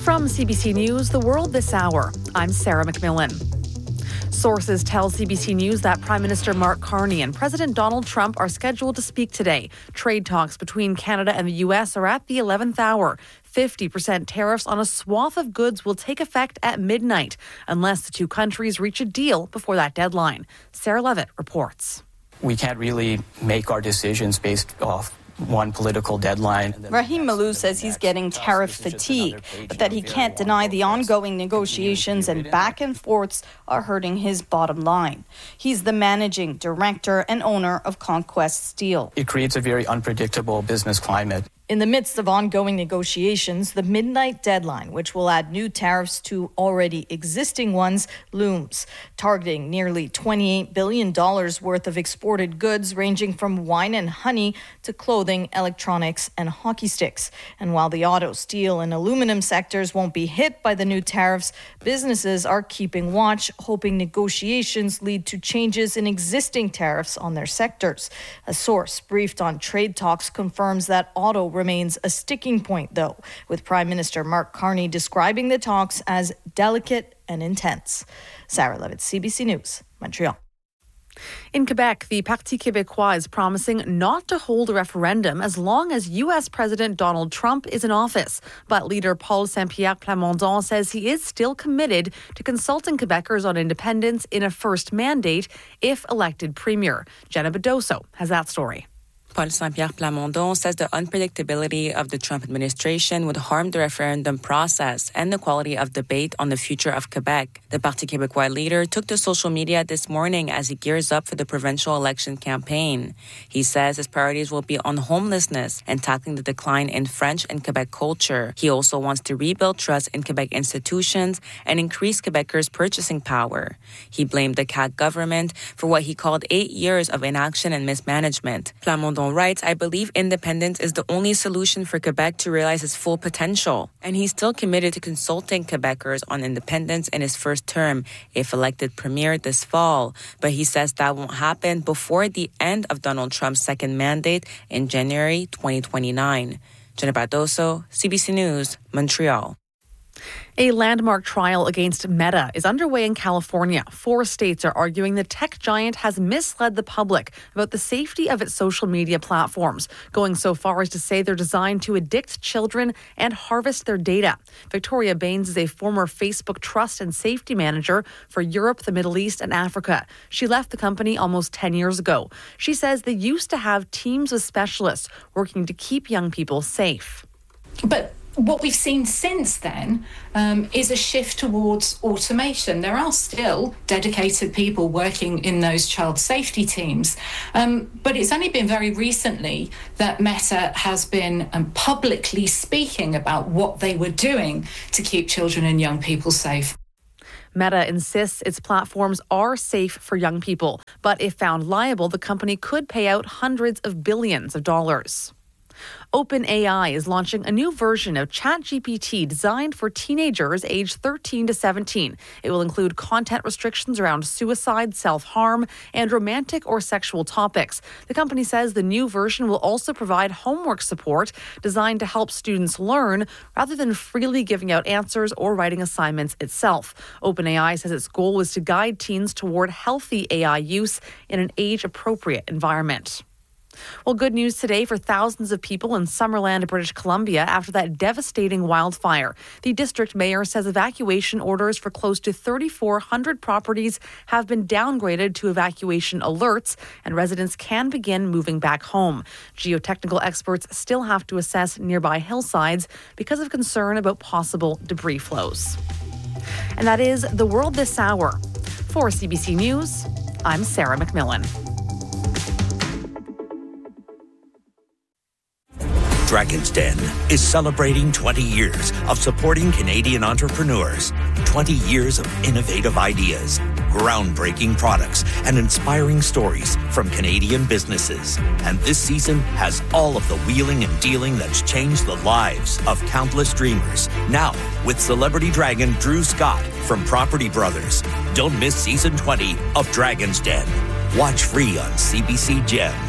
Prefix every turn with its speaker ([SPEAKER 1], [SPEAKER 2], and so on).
[SPEAKER 1] From CBC News, The World This Hour, I'm Sarah McMillan. Sources tell CBC News that Prime Minister Mark Carney and President Donald Trump are scheduled to speak today. Trade talks between Canada and the U.S. are at the 11th hour. 50% tariffs on a swath of goods will take effect at midnight unless the two countries reach a deal before that deadline. Sarah Levitt reports.
[SPEAKER 2] We can't really make our decisions based off one political deadline.
[SPEAKER 3] Rahim Malou says he's getting tariff fatigue, but that he can't deny the ongoing negotiations and back and forths are hurting his bottom line. He's the managing director and owner of Conquest Steel.
[SPEAKER 2] It creates a very unpredictable business climate.
[SPEAKER 3] In the midst of ongoing negotiations, the midnight deadline, which will add new tariffs to already existing ones, looms, targeting nearly $28 billion worth of exported goods ranging from wine and honey to clothing, electronics, and hockey sticks. And while the auto, steel, and aluminum sectors won't be hit by the new tariffs, businesses are keeping watch, hoping negotiations lead to changes in existing tariffs on their sectors. A source briefed on trade talks confirms that auto remains a sticking point, though, with Prime Minister Mark Carney describing the talks as delicate and intense. Sarah Levitt, CBC News, Montreal.
[SPEAKER 1] In Quebec, the Parti Québécois is promising not to hold a referendum as long as U.S. President Donald Trump is in office. But leader Paul Saint-Pierre Plamondon says he is still committed to consulting Quebecers on independence in a first mandate if elected premier. Jenna Bedoso has that story.
[SPEAKER 4] Paul Saint-Pierre Plamondon says the unpredictability of the Trump administration would harm the referendum process and the quality of debate on the future of Quebec. The Parti Québécois leader took to social media this morning as he gears up for the provincial election campaign. He says his priorities will be on homelessness and tackling the decline in French and Quebec culture. He also wants to rebuild trust in Quebec institutions and increase Quebecers' purchasing power. He blamed the CAQ government for what he called 8 years of inaction and mismanagement. Plamondon writes, "I believe independence is the only solution for Quebec to realize its full potential." And he's still committed to consulting Quebecers on independence in his first term if elected premier this fall. But he says that won't happen before the end of Donald Trump's second mandate in January 2029. Jenna Bedoso, CBC News, Montreal.
[SPEAKER 1] A landmark trial against Meta is underway in California. 4 states are arguing the tech giant has misled the public about the safety of its social media platforms, going so far as to say they're designed to addict children and harvest their data. Victoria Baines is a former Facebook trust and safety manager for Europe, the Middle East, and Africa. She left the company almost 10 years ago. She says they used to have teams of specialists working to keep young people safe.
[SPEAKER 5] But what we've seen since then is a shift towards automation. There are still dedicated people working in those child safety teams, but it's only been very recently that Meta has been publicly speaking about what they were doing to keep children and young people safe.
[SPEAKER 1] Meta insists its platforms are safe for young people, but if found liable, the company could pay out hundreds of billions of dollars. OpenAI is launching a new version of ChatGPT designed for teenagers aged 13 to 17. It will include content restrictions around suicide, self-harm, and romantic or sexual topics. The company says the new version will also provide homework support designed to help students learn rather than freely giving out answers or writing assignments itself. OpenAI says its goal is to guide teens toward healthy AI use in an age-appropriate environment. Well, good news today for thousands of people in Summerland, British Columbia after that devastating wildfire. The district mayor says evacuation orders for close to 3,400 properties have been downgraded to evacuation alerts, and residents can begin moving back home. Geotechnical experts still have to assess nearby hillsides because of concern about possible debris flows. And that is The World This Hour. For CBC News, I'm Sarah McMillan.
[SPEAKER 6] Dragon's Den is celebrating 20 years of supporting Canadian entrepreneurs, 20 years of innovative ideas, groundbreaking products, and inspiring stories from Canadian businesses. And this season has all of the wheeling and dealing that's changed the lives of countless dreamers. Now, with celebrity dragon Drew Scott from Property Brothers. Don't miss season 20 of Dragon's Den. Watch free on CBC Gem.